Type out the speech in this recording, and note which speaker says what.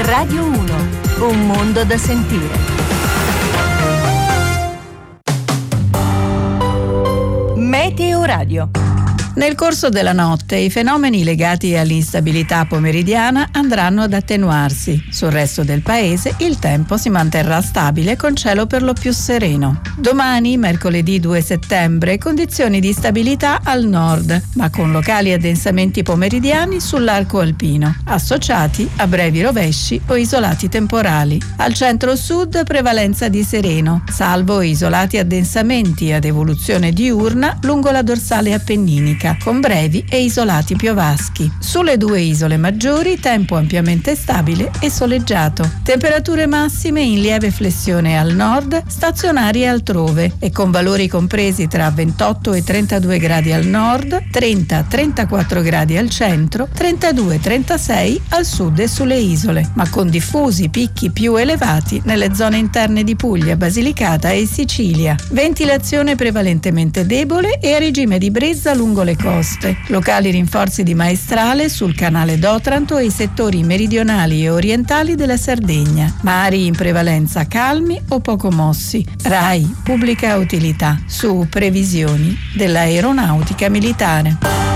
Speaker 1: Radio 1, un mondo da sentire. Meteo Radio.
Speaker 2: Nel corso della notte i fenomeni legati all'instabilità pomeridiana andranno ad attenuarsi. Sul resto del paese il tempo si manterrà stabile con cielo per lo più sereno. Domani, mercoledì 2 settembre, condizioni di stabilità al nord, ma con locali addensamenti pomeridiani sull'arco alpino, associati a brevi rovesci o isolati temporali. Al centro-sud prevalenza di sereno, salvo isolati addensamenti ad evoluzione diurna lungo la dorsale appenninica, con brevi e isolati piovaschi. Sulle due isole maggiori tempo ampiamente stabile e soleggiato. Temperature massime in lieve flessione al nord, stazionarie altrove e con valori compresi tra 28 e 32 gradi al nord, 30-34 gradi al centro, 32-36 al sud e sulle isole, ma con diffusi picchi più elevati nelle zone interne di Puglia, Basilicata e Sicilia. Ventilazione prevalentemente debole e a regime di brezza lungo le coste. Locali rinforzi di maestrale sul canale d'Otranto e i settori meridionali e orientali della Sardegna. Mari in prevalenza calmi o poco mossi. RAI, pubblica utilità, su previsioni dell'aeronautica militare.